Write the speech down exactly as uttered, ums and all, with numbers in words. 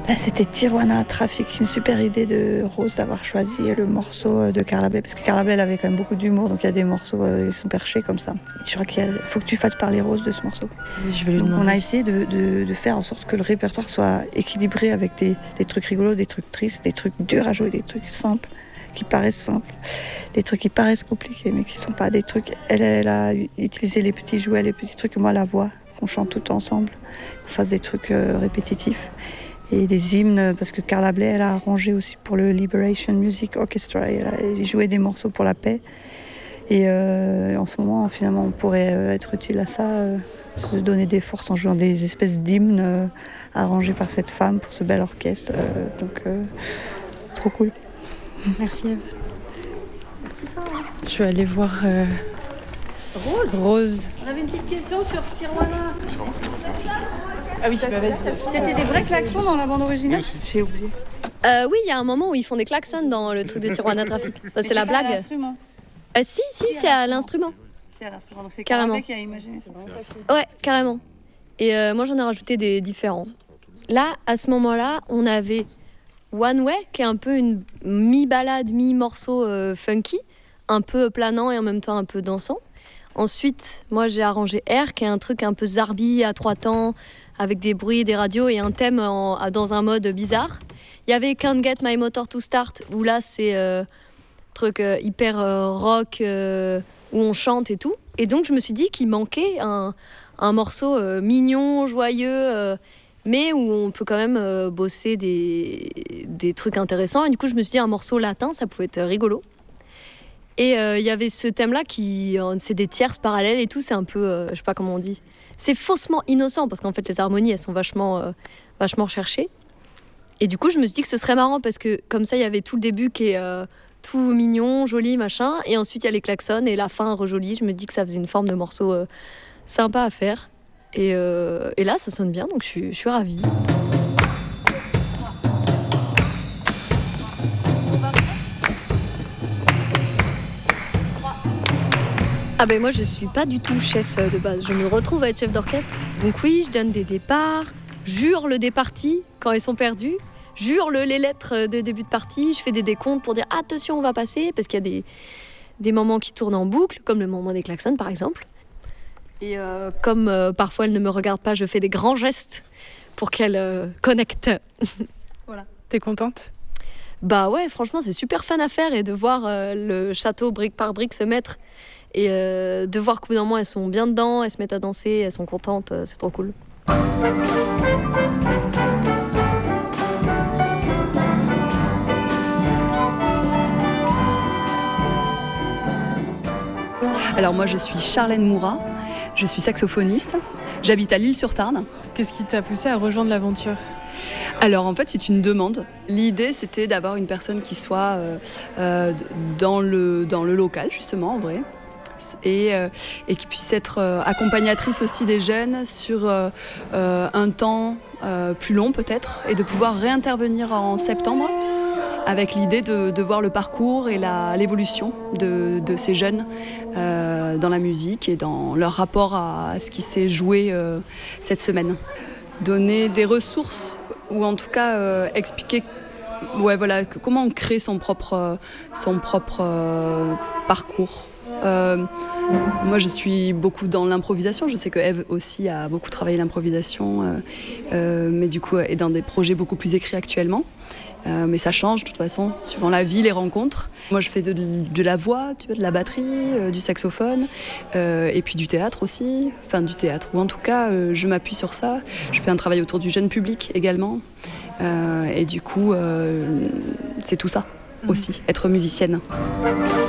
Là, c'était Tijuana Traffic, une super idée de Rose d'avoir choisi le morceau de Carla Bley, parce que Carla Bley elle avait quand même beaucoup d'humour, donc il y a des morceaux euh, qui sont perchés comme ça. Je crois qu'il faut que tu fasses parler Rose de ce morceau. Je vais lui donc demander. On a essayé de, de, de faire en sorte que le répertoire soit équilibré avec des, des trucs rigolos, des trucs tristes, des trucs durs à jouer, des trucs simples, qui paraissent simples, des trucs qui paraissent compliqués, mais qui ne sont pas des trucs... Elle, elle a utilisé les petits jouets, les petits trucs, moi la voix, qu'on chante tout ensemble, qu'on fasse des trucs euh, répétitifs. Et des hymnes, parce que Carla Bley, elle a arrangé aussi pour le Liberation Music Orchestra. Elle a joué des morceaux pour la paix. Et euh, en ce moment, finalement, on pourrait être utile à ça, euh, se donner des forces en jouant des espèces d'hymnes euh, arrangés par cette femme pour ce bel orchestre. Euh, donc, euh, trop cool. Merci Eve. Je vais aller voir euh, Rose. Rose. On avait une petite question sur Tijuana. Ah oui, bah vas-y. C'était des vrais klaxons dans la bande originale ? J'ai oublié. Euh, oui, il y a un moment où ils font des klaxons dans le truc de Tijuana Traffic. Ça, c'est la blague. C'est à l'instrument. Euh, si, si, Si, c'est à à l'instrument. C'est à l'instrument, donc c'est Carrément. Carla Bley qui a imaginé ça. Ouais, carrément. Et euh, moi, j'en ai rajouté des différents. Là, à ce moment-là, on avait One Way, qui est un peu une mi-balade, mi-morceau euh, funky, un peu planant et en même temps un peu dansant. Ensuite, moi, j'ai arrangé Air, qui est un truc un peu zarbi à trois temps, avec des bruits, des radios et un thème en, dans un mode bizarre. Il y avait Can't Get My Motor to Start, où là, c'est euh, truc euh, hyper euh, rock, euh, où on chante et tout. Et donc, je me suis dit qu'il manquait un, un morceau euh, mignon, joyeux, euh, mais où on peut quand même euh, bosser des, des trucs intéressants. Et du coup, je me suis dit, un morceau latin, ça pouvait être rigolo. Et il euh, y avait ce thème-là, qui, euh, c'est des tierces parallèles et tout, c'est un peu, euh, je sais pas comment on dit, c'est faussement innocent, parce qu'en fait, les harmonies, elles sont vachement, euh, vachement recherchées. Et du coup, je me suis dit que ce serait marrant, parce que comme ça, il y avait tout le début qui est euh, tout mignon, joli, machin, et ensuite, il y a les klaxons, et la fin rejolie. Je me dis que ça faisait une forme de morceau euh, sympa à faire. Et, euh, et là, ça sonne bien, donc je suis, je suis ravie. Ah ben moi je suis pas du tout chef de base, je me retrouve à être chef d'orchestre. Donc oui, je donne des départs, j'hurle des parties quand elles sont perdues, j'hurle les lettres de début de partie, je fais des décomptes pour dire attention on va passer, parce qu'il y a des, des moments qui tournent en boucle, comme le moment des klaxons par exemple. Et euh, comme euh, parfois elle ne me regarde pas, je fais des grands gestes pour qu'elle euh, connecte. Voilà. T'es contente ? Bah ouais, franchement c'est super fun à faire, et de voir euh, le château brique par brique se mettre. Et euh, de voir qu'au bout d'un moment, elles sont bien dedans, elles se mettent à danser, elles sont contentes, euh, c'est trop cool. Alors moi, je suis Charlène Mourat, je suis saxophoniste, j'habite à l'Isle-sur-Tarn. Qu'est-ce qui t'a poussé à rejoindre l'aventure ? Alors en fait, c'est une demande. L'idée, c'était d'avoir une personne qui soit euh, euh, dans, le, dans le local, justement, en vrai. Et, euh, et qui puisse être euh, accompagnatrice aussi des jeunes sur euh, euh, un temps euh, plus long peut-être, et de pouvoir réintervenir en septembre avec l'idée de, de voir le parcours et la, l'évolution de, de ces jeunes euh, dans la musique et dans leur rapport à, à ce qui s'est joué euh, cette semaine. Donner des ressources, ou en tout cas euh, expliquer ouais, voilà, comment on crée son propre, son propre euh, parcours. Euh, moi je suis beaucoup dans l'improvisation, je sais que Eve aussi a beaucoup travaillé l'improvisation, euh, euh, mais du coup est dans des projets beaucoup plus écrits actuellement, euh, mais ça change de toute façon suivant la vie, les rencontres. Moi je fais de, de la voix, tu vois, de la batterie, euh, du saxophone, euh, et puis du théâtre aussi, enfin du théâtre, ou en tout cas euh, je m'appuie sur ça. Je fais un travail autour du jeune public également, euh, et du coup euh, c'est tout ça aussi, être musicienne.